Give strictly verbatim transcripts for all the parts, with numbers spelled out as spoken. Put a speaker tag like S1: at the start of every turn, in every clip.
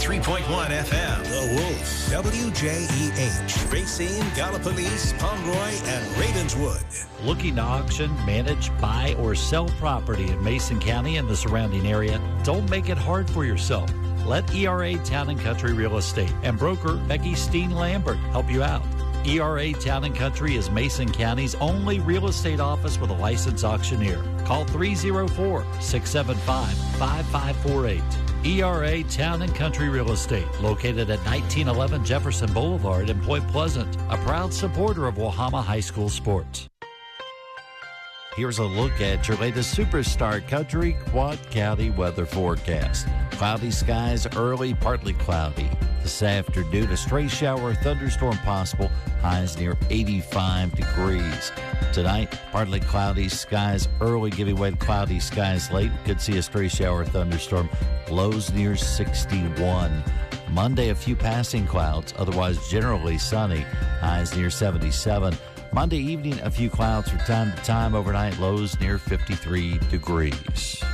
S1: ninety-three point one F M.
S2: The Wolf. W J E H. Racine, Gallipolis, Pomeroy, and Ravenswood.
S3: Looking to auction, manage, buy, or sell property in Mason County and the surrounding area? Don't make it hard for yourself. Let E R A Town and Country Real Estate and broker Becky Steen Lambert help you out. E R A Town and Country is Mason County's only real estate office with a licensed auctioneer. Call three oh four, six seven five, five five four eight. E R A Town and Country Real Estate, located at nineteen eleven Jefferson Boulevard in Point Pleasant, a proud supporter of Wahama High School sports. Here's a look at your latest Superstar Country Quad County weather forecast. Cloudy skies early, partly cloudy. This afternoon, a stray shower or thunderstorm possible. Highs near eighty-five degrees. Tonight, partly cloudy skies early, giving way to cloudy skies late. Could see a stray shower or thunderstorm. Lows near sixty-one. Monday, a few passing clouds, otherwise generally sunny. Highs near seventy-seven. Monday evening, a few clouds from time to time. Overnight, lows near fifty-three degrees.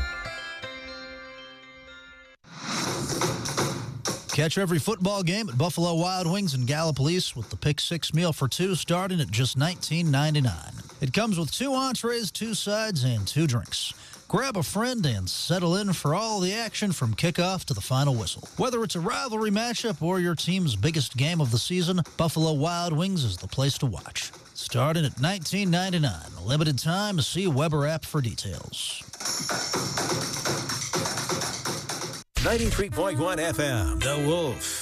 S4: Catch every football game at Buffalo Wild Wings and Gallipolis with the Pick Six meal for two starting at just nineteen ninety-nine. It comes with two entrees, two sides, and two drinks. Grab a friend and settle in for all the action from kickoff to the final whistle. Whether it's a rivalry matchup or your team's biggest game of the season, Buffalo Wild Wings is the place to watch. Starting at nineteen ninety-nine. Limited time. See Weber app for details.
S2: ninety-three point one F M. The Wolf.